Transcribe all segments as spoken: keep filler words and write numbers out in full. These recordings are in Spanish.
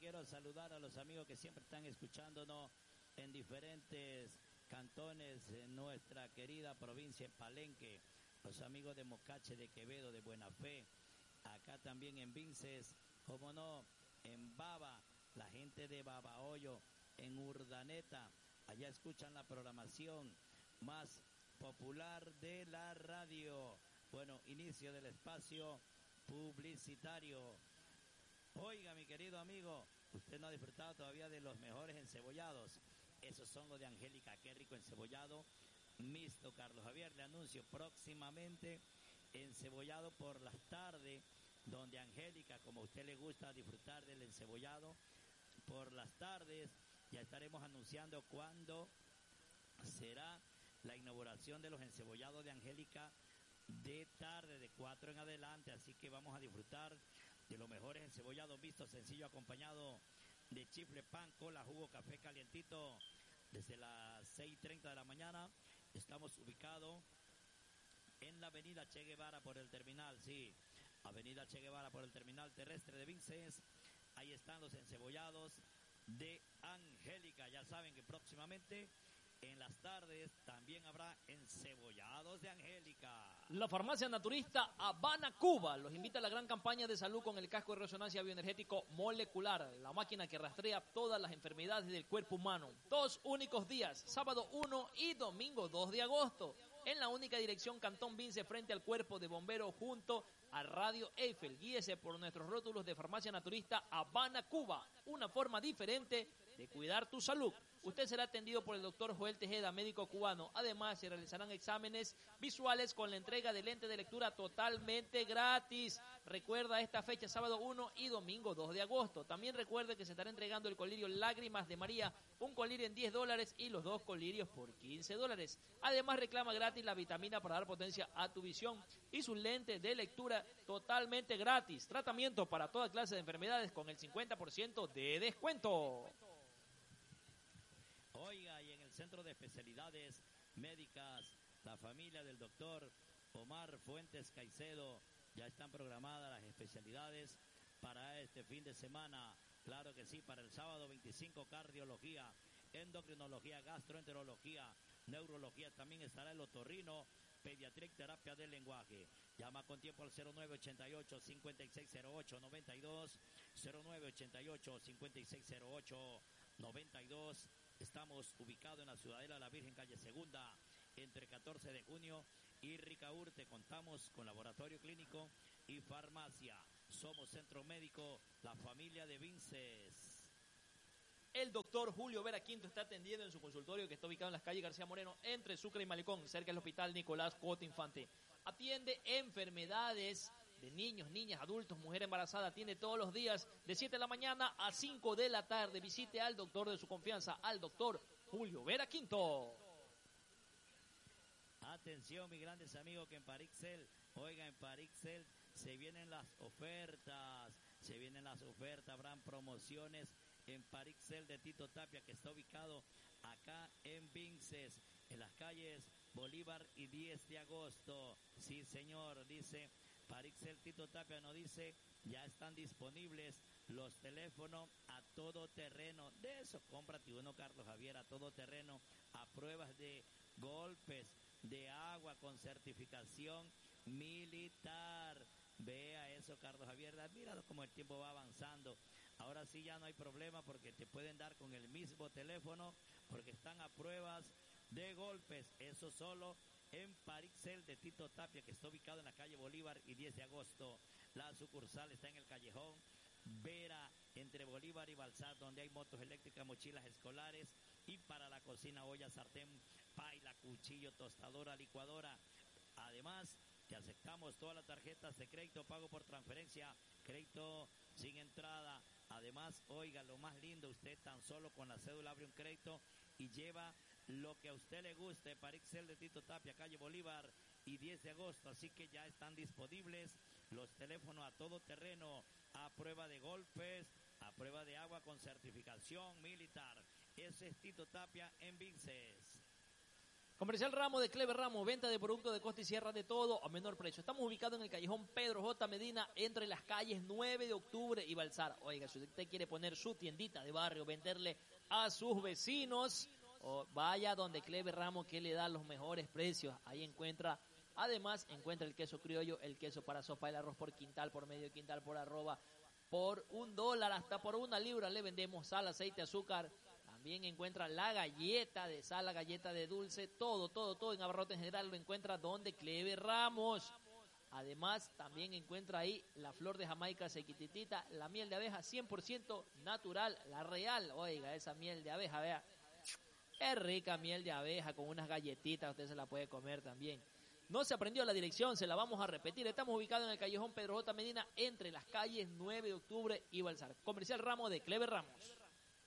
quiero saludar a los amigos que siempre están escuchándonos en diferentes cantones en nuestra querida provincia de Palenque, los amigos de Mocache, de Quevedo, de Buena Fe, acá también en Vinces, como no, en Baba, la gente de Babahoyo, en Urdaneta, allá escuchan la programación más popular de la radio. Bueno, inicio del espacio publicitario. Oiga, mi querido amigo, usted no ha disfrutado todavía de los mejores encebollados. Esos son los de Angélica, qué rico encebollado mixto. Carlos Javier, le anuncio próximamente encebollado por las tardes, donde Angélica, como a usted le gusta disfrutar del encebollado por las tardes, ya estaremos anunciando cuándo será la inauguración de los encebollados de Angélica de tarde, de cuatro en adelante, así que vamos a disfrutar de los mejores encebollados mixtos, sencillo, acompañado de chifle, pan, cola, jugo, café calientito, desde las seis y treinta de la mañana. Estamos ubicados en la avenida Che Guevara por el terminal, sí, avenida Che Guevara por el terminal terrestre de Vinces. Ahí están los encebollados de Angélica. Ya saben que próximamente en las tardes también habrá encebollados de Angélica. La farmacia naturista Habana Cuba los invita a la gran campaña de salud con el casco de resonancia bioenergético molecular, la máquina que rastrea todas las enfermedades del cuerpo humano. Dos únicos días, sábado uno y domingo dos de agosto, en la única dirección Cantón Vince, frente al cuerpo de bomberos junto a Radio Eiffel. Guíese por nuestros rótulos de farmacia naturista Habana Cuba, una forma diferente de cuidar tu salud. Usted será atendido por el doctor Joel Tejeda, médico cubano. Además, se realizarán exámenes visuales con la entrega de lentes de lectura totalmente gratis. Recuerda esta fecha, sábado uno y domingo dos de agosto. También recuerde que se estará entregando el colirio Lágrimas de María, un colirio en diez dólares y los dos colirios por quince dólares. Además, reclama gratis la vitamina para dar potencia a tu visión y sus lentes de lectura totalmente gratis. Tratamiento para toda clase de enfermedades con el cincuenta por ciento de descuento. Oiga, y en el Centro de Especialidades Médicas, la familia del doctor Omar Fuentes Caicedo, ya están programadas las especialidades para este fin de semana. Claro que sí, para el sábado veinticinco, cardiología, endocrinología, gastroenterología, neurología, también estará el otorrino, pediatría, terapia del lenguaje. Llama con tiempo al cero nueve ochenta y ocho, cincuenta y seis cero ocho, noventa y dos, cero nueve ochenta y ocho, cincuenta y seis cero ocho, noventa y dos. Estamos ubicados en la Ciudadela de la Virgen, calle Segunda, entre catorce de junio y Ricaurte. Contamos con laboratorio clínico y farmacia. Somos Centro Médico, la familia de Vinces. El doctor Julio Vera Quinto está atendiendo en su consultorio que está ubicado en las calles García Moreno, entre Sucre y Malecón, cerca del Hospital Nicolás Cota Infante. Atiende enfermedades de niños, niñas, adultos, mujer embarazada. Atiende todos los días de siete de la mañana a cinco de la tarde. Visite al doctor de su confianza, al doctor Julio Vera Quinto. Atención, mis grandes amigos, que en Parixel, oiga, en Parixel se vienen las ofertas, se vienen las ofertas, habrán promociones en Parixel de Tito Tapia, que está ubicado acá en Vinces, en las calles Bolívar y diez de agosto. Sí, señor, dice Parixel Tito Tapia, nos dice, ya están disponibles los teléfonos a todo terreno. De eso, cómprate uno, Carlos Javier, a todo terreno, a pruebas de golpes, de agua, con certificación militar. Vea eso, Carlos Javier, mira cómo el tiempo va avanzando. Ahora sí ya no hay problema porque te pueden dar con el mismo teléfono porque están a pruebas de golpes. Eso solo en Parixel de Tito Tapia, que está ubicado en la calle Bolívar y diez de agosto. La sucursal está en el callejón Vera, entre Bolívar y Balsar, donde hay motos eléctricas, mochilas escolares y para la cocina, olla, sartén, paila, cuchillo, tostadora, licuadora. Además, te aceptamos todas las tarjetas de crédito, pago por transferencia, crédito sin entrada. Además, oiga, lo más lindo, usted tan solo con la cédula abre un crédito y lleva lo que a usted le guste. Parixel de Tito Tapia, calle Bolívar y diez de agosto. Así que ya están disponibles los teléfonos a todo terreno, a prueba de golpes, a prueba de agua, con certificación militar. Ese es Tito Tapia en Vinces. Comercial Ramos de Clever Ramos, venta de productos de costa y sierra de todo a menor precio. Estamos ubicados en el callejón Pedro J. Medina, entre las calles nueve de octubre y Balsar. Oiga, si usted quiere poner su tiendita de barrio, venderle a sus vecinos, o vaya donde Clever Ramos, que le da los mejores precios. Ahí encuentra, además, encuentra el queso criollo, el queso para sopa, el arroz por quintal, por medio quintal, por arroba, por un dólar, hasta por una libra le vendemos sal, aceite, azúcar. También encuentra la galleta de sal, la galleta de dulce, todo, todo, todo en abarrote en general lo encuentra donde Clever Ramos. Además, también encuentra ahí la flor de Jamaica sequititita, la miel de abeja cien por ciento natural, la real. Oiga, esa miel de abeja, vea, es rica miel de abeja con unas galletitas, usted se la puede comer también. No se aprendió la dirección, se la vamos a repetir. Estamos ubicados en el callejón Pedro J. Medina, entre las calles nueve de octubre y Balsar. Comercial Ramos de Clever Ramos.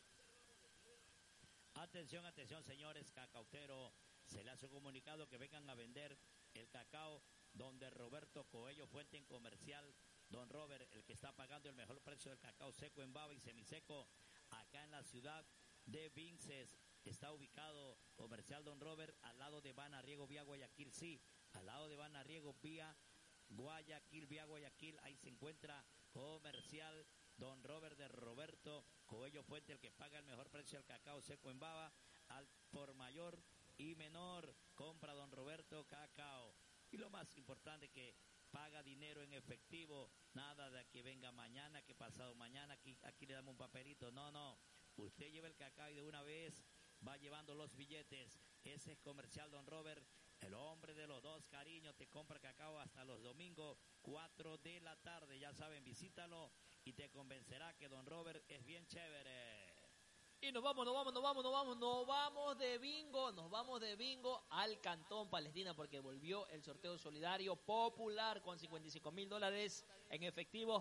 Atención, atención, señores cacauteros. Se le hace un comunicado que vengan a vender el cacao donde Roberto Coello Fuente en Comercial. Don Robert, el que está pagando el mejor precio del cacao seco en baba y semiseco acá en la ciudad de Vinces. Está ubicado Comercial Don Robert al lado de Banarriego vía Guayaquil, sí, al lado de Banarriego vía Guayaquil, vía Guayaquil, ahí se encuentra Comercial Don Robert de Roberto Coello Fuente, el que paga el mejor precio del cacao seco en baba, al por mayor y menor, compra Don Roberto cacao. Y lo más importante, que paga dinero en efectivo, nada de que venga mañana, que pasado mañana, aquí, aquí le damos un papelito, no, no, usted lleva el cacao y de una vez va llevando los billetes. Ese es Comercial Don Robert, el hombre de los dos cariños. Te compra cacao hasta los domingos, cuatro de la tarde. Ya saben, visítalo y te convencerá que Don Robert es bien chévere. Y nos vamos, nos vamos, nos vamos, nos vamos, nos vamos de bingo, nos vamos de bingo al Cantón Palestina, porque volvió el sorteo solidario popular con cincuenta y cinco mil dólares en efectivos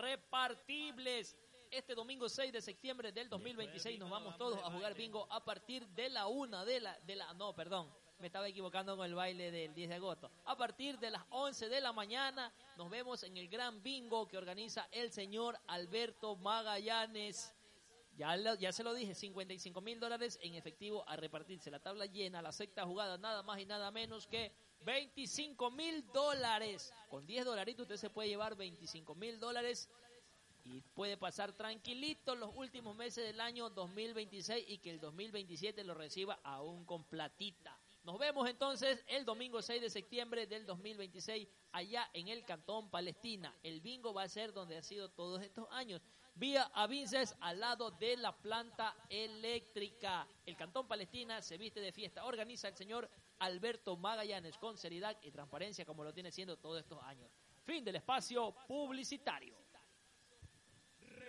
repartibles. Este domingo seis de septiembre del dos mil veintiséis nos vamos todos a jugar bingo a partir de la una de la, de la, no, perdón, me estaba equivocando con el baile del diez de agosto. A partir de las once de la mañana nos vemos en el gran bingo que organiza el señor Alberto Magallanes. Ya, lo, ya se lo dije, cincuenta y cinco mil dólares en efectivo a repartirse. La tabla llena, la sexta jugada, nada más y nada menos que veinticinco mil dólares. Con diez dolaritos usted se puede llevar veinticinco mil dólares y puede pasar tranquilito los últimos meses del año dos mil veintiséis y que el dos mil veintisiete lo reciba aún con platita. Nos vemos entonces el domingo seis de septiembre del dos mil veintiséis allá en el Cantón Palestina. El bingo va a ser donde ha sido todos estos años, vía Avinces, al lado de la planta eléctrica. El Cantón Palestina se viste de fiesta. Organiza el señor Alberto Magallanes con seriedad y transparencia, como lo tiene siendo todos estos años. Fin del espacio publicitario.